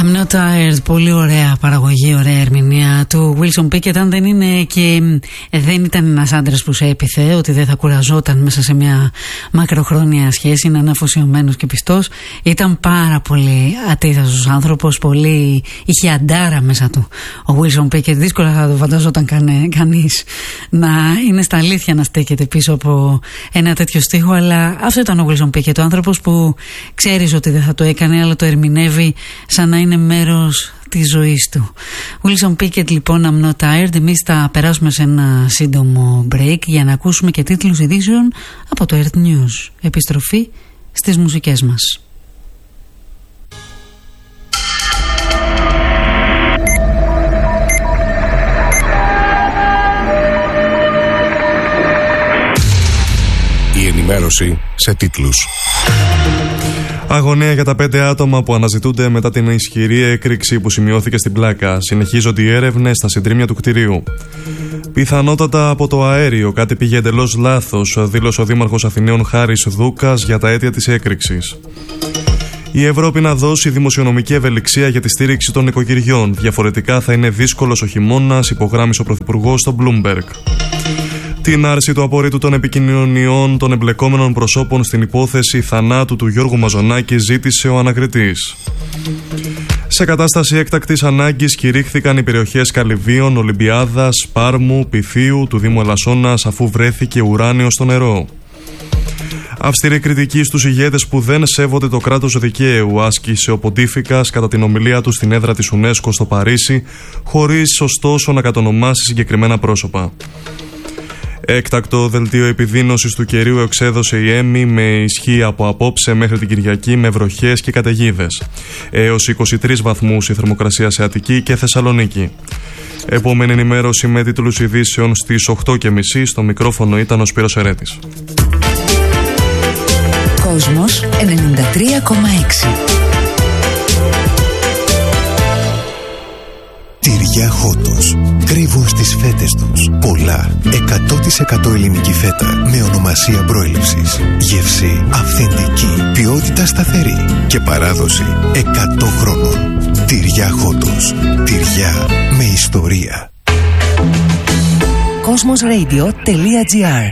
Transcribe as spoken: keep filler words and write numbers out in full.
I'm not tired. Πολύ ωραία παραγωγή, ωραία ερμηνεία του Wilson Pickett. Αν δεν είναι και δεν ήταν ένας άντρας που σε έπιθε ότι δεν θα κουραζόταν μέσα σε μια μακροχρόνια σχέση, να είναι αφοσιωμένος και πιστός. Ήταν πάρα πολύ ατίθαστος άνθρωπος, πολύ είχε αντάρα μέσα του ο Wilson Pickett. Δύσκολα θα το φανταζόταν κανε, κανείς να είναι στα αλήθεια να στέκεται πίσω από ένα τέτοιο στίχο, αλλά αυτό ήταν ο Wilson Pickett, ο άνθρωπος που ξέρεις ότι δεν θα το έκανε, αλλά το ερμηνεύει σαν να είναι μέρος της ζωής του. Wilson Pickett, λοιπόν, I'm not tired. Εμείς θα περάσουμε σε ένα σύντομο break για να ακούσουμε και τίτλους ειδήσεων από το Earth News. Επιστροφή στις μουσικές μας. Η ενημέρωση σε τίτλους. Αγωνία για τα πέντε άτομα που αναζητούνται μετά την ισχυρή έκρηξη που σημειώθηκε στην Πλάκα. Συνεχίζονται οι έρευνες στα συντρίμμια του κτηρίου. Πιθανότατα από το αέριο κάτι πήγε εντελώς λάθος, δήλωσε ο Δήμαρχος Αθηναίων Χάρης Δούκας για τα αίτια της έκρηξης. Η Ευρώπη να δώσει δημοσιονομική ευελιξία για τη στήριξη των νοικοκυριών. Διαφορετικά θα είναι δύσκολος ο χειμώνας, υπογράμμισε ο Πρωθυπουργός στο Bloomberg. Την άρση του απορρίτου των επικοινωνιών των εμπλεκόμενων προσώπων στην υπόθεση θανάτου του Γιώργου Μαζονάκη ζήτησε ο ανακριτής. Σε κατάσταση έκτακτης ανάγκης κηρύχθηκαν οι περιοχές Καλυβίων, Ολυμπιάδας, Πάρμου, Πυθίου, του Δήμου Ελασσόνας αφού βρέθηκε ουράνιο στο νερό. Αυστηρή κριτική στους ηγέτες που δεν σέβονται το κράτος δικαίου, άσκησε ο Ποντίφικας κατά την ομιλία του στην έδρα της UNESCO στο Παρίσι, χωρίς ωστόσο να κατονομάσει συγκεκριμένα πρόσωπα. Έκτακτο δελτίο επιδείνωσης του καιρίου εξέδωσε η ΕΜΗ με ισχύ από απόψε μέχρι την Κυριακή με βροχές και καταιγίδες. Έως είκοσι τρεις βαθμούς η θερμοκρασία σε Αττική και Θεσσαλονίκη. Επόμενη ενημέρωση με τίτλους ειδήσεων στις οκτώ και μισή. Στο μικρόφωνο ήταν ο Σπύρος Ερέτης. Κόσμος ενενήντα τρία κόμμα έξι. Τυριά Χότος. Κρύβουν στις φέτες τους πολλά εκατό τοις εκατό ελληνική φέτα με ονομασία προέλευσης. Γεύση αυθεντική, ποιότητα σταθερή και παράδοση εκατό χρόνων. Τυριά Χότος. Τυριά με ιστορία. Κόσμοσradio τελεία τζι άρ